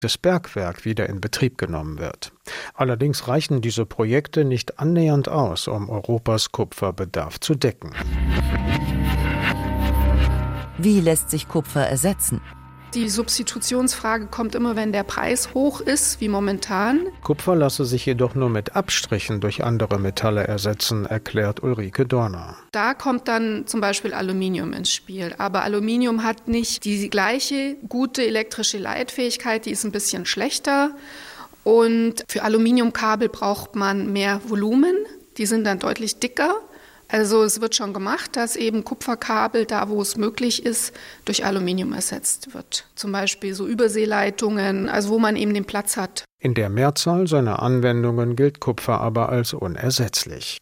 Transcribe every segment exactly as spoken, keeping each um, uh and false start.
das Bergwerk wieder in Betrieb genommen wird. Allerdings reichen diese Projekte nicht annähernd aus, um Europas Kupferbedarf zu decken. Wie lässt sich Kupfer ersetzen? Die Substitutionsfrage kommt immer, wenn der Preis hoch ist, wie momentan. Kupfer lasse sich jedoch nur mit Abstrichen durch andere Metalle ersetzen, erklärt Ulrike Dorner. Da kommt dann zum Beispiel Aluminium ins Spiel. Aber Aluminium hat nicht die gleiche gute elektrische Leitfähigkeit, die ist ein bisschen schlechter. Und für Aluminiumkabel braucht man mehr Volumen, die sind dann deutlich dicker. Also es wird schon gemacht, dass eben Kupferkabel, da wo es möglich ist, durch Aluminium ersetzt wird. Zum Beispiel so Überseeleitungen, also wo man eben den Platz hat. In der Mehrzahl seiner Anwendungen gilt Kupfer aber als unersetzlich.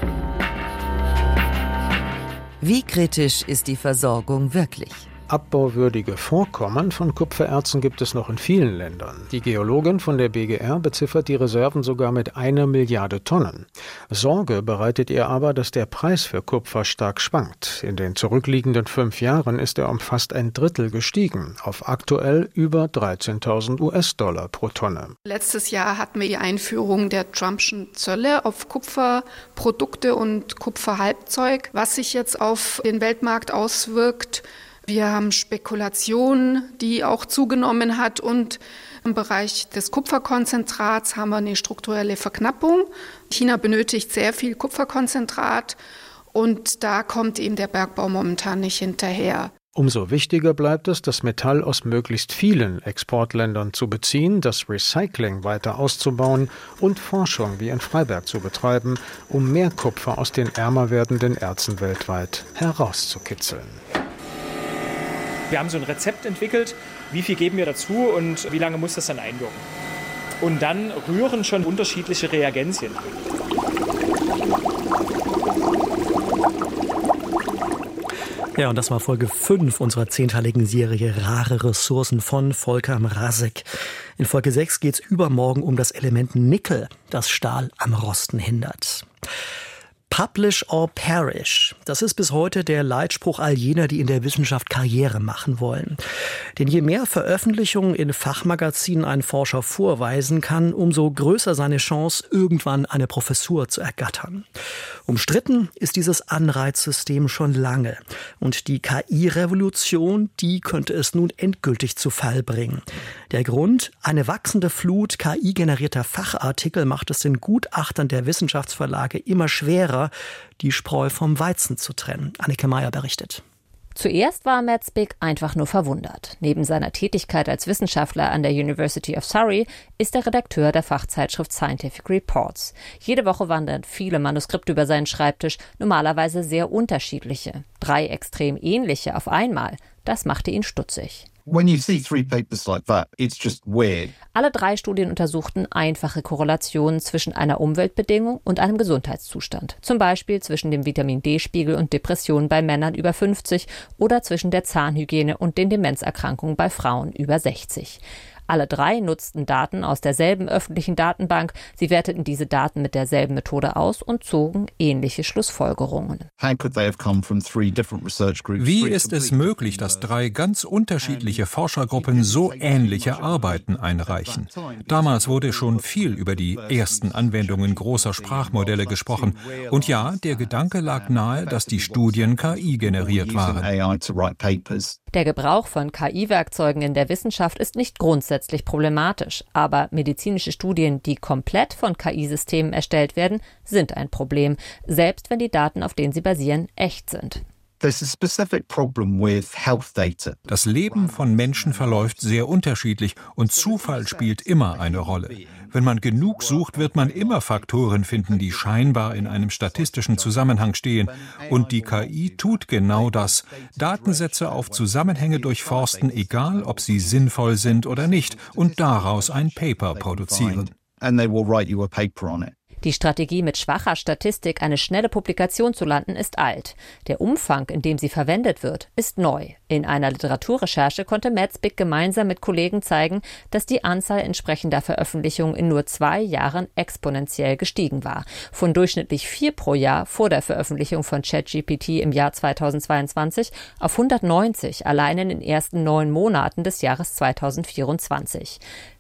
Wie kritisch ist die Versorgung wirklich? Abbauwürdige Vorkommen von Kupfererzen gibt es noch in vielen Ländern. Die Geologin von der B G R beziffert die Reserven sogar mit einer Milliarde Tonnen. Sorge bereitet ihr aber, dass der Preis für Kupfer stark schwankt. In den zurückliegenden fünf Jahren ist er um fast ein Drittel gestiegen, auf aktuell über dreizehntausend U S-Dollar pro Tonne. Letztes Jahr hatten wir die Einführung der Trumpschen Zölle auf Kupferprodukte und Kupferhalbzeug, was sich jetzt auf den Weltmarkt auswirkt. Wir haben Spekulation, die auch zugenommen hat, und im Bereich des Kupferkonzentrats haben wir eine strukturelle Verknappung. China benötigt sehr viel Kupferkonzentrat und da kommt eben der Bergbau momentan nicht hinterher. Umso wichtiger bleibt es, das Metall aus möglichst vielen Exportländern zu beziehen, das Recycling weiter auszubauen und Forschung wie in Freiberg zu betreiben, um mehr Kupfer aus den ärmer werdenden Erzen weltweit herauszukitzeln. Wir haben so ein Rezept entwickelt, wie viel geben wir dazu und wie lange muss das dann einwirken. Und dann rühren schon unterschiedliche Reagenzien. Ja, und das war Folge fünf unserer zehnteiligen Serie Rare Ressourcen von Volker Mrazek. In Folge sechs geht es übermorgen um das Element Nickel, das Stahl am Rosten hindert. Publish or perish. Das ist bis heute der Leitspruch all jener, die in der Wissenschaft Karriere machen wollen. Denn je mehr Veröffentlichungen in Fachmagazinen ein Forscher vorweisen kann, umso größer seine Chance, irgendwann eine Professur zu ergattern. Umstritten ist dieses Anreizsystem schon lange. Und die K I-Revolution, die könnte es nun endgültig zu Fall bringen. Der Grund? Eine wachsende Flut K I-generierter Fachartikel macht es den Gutachtern der Wissenschaftsverlage immer schwerer, die Spreu vom Weizen zu trennen. Anneke Meyer berichtet. Zuerst war Mrazek einfach nur verwundert. Neben seiner Tätigkeit als Wissenschaftler an der University of Surrey ist er Redakteur der Fachzeitschrift Scientific Reports. Jede Woche wandern viele Manuskripte über seinen Schreibtisch, normalerweise sehr unterschiedliche. Drei extrem ähnliche auf einmal. Das machte ihn stutzig. When you see three papers like that, it's just weird. Alle drei Studien untersuchten einfache Korrelationen zwischen einer Umweltbedingung und einem Gesundheitszustand. Zum Beispiel zwischen dem Vitamin-D-Spiegel und Depressionen bei Männern über fünfzig oder zwischen der Zahnhygiene und den Demenzerkrankungen bei Frauen über sechzig. Alle drei nutzten Daten aus derselben öffentlichen Datenbank. Sie werteten diese Daten mit derselben Methode aus und zogen ähnliche Schlussfolgerungen. Wie ist es möglich, dass drei ganz unterschiedliche Forschergruppen so ähnliche Arbeiten einreichen? Damals wurde schon viel über die ersten Anwendungen großer Sprachmodelle gesprochen. Und ja, der Gedanke lag nahe, dass die Studien K I-generiert waren. Der Gebrauch von K I-Werkzeugen in der Wissenschaft ist nicht grundsätzlich problematisch, aber medizinische Studien, die komplett von K I-Systemen erstellt werden, sind ein Problem, selbst wenn die Daten, auf denen sie basieren, echt sind. Das Leben von Menschen verläuft sehr unterschiedlich und Zufall spielt immer eine Rolle. Wenn man genug sucht, wird man immer Faktoren finden, die scheinbar in einem statistischen Zusammenhang stehen. Und die K I tut genau das. Datensätze auf Zusammenhänge durchforsten, egal ob sie sinnvoll sind oder nicht, und daraus ein Paper produzieren. Die Strategie, mit schwacher Statistik eine schnelle Publikation zu landen, ist alt. Der Umfang, in dem sie verwendet wird, ist neu. In einer Literaturrecherche konnte Mrazek gemeinsam mit Kollegen zeigen, dass die Anzahl entsprechender Veröffentlichungen in nur zwei Jahren exponentiell gestiegen war. Von durchschnittlich vier pro Jahr vor der Veröffentlichung von ChatGPT im Jahr zweitausendzweiundzwanzig auf hundertneunzig allein in den ersten neun Monaten des Jahres zweitausendvierundzwanzig.